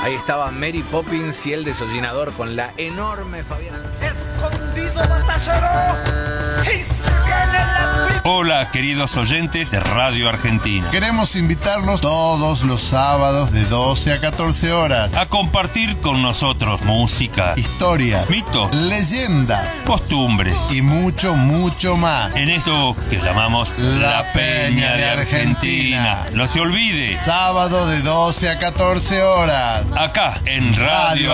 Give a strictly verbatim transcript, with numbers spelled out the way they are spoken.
Ahí estaba Mary Poppins y el desollinador con la enorme Fabiana. Escondido batallero y se viene la pi- Hola, queridos oyentes de Radio Argentina. Queremos invitarlos todos los sábados de doce a catorce horas. A compartir con nosotros música, Historias, mitos, leyendas costumbres. y mucho, mucho más. En esto que llamamos La Peña de Argentina. No se olvide, Sábado de doce a catorce horas. acá en Radio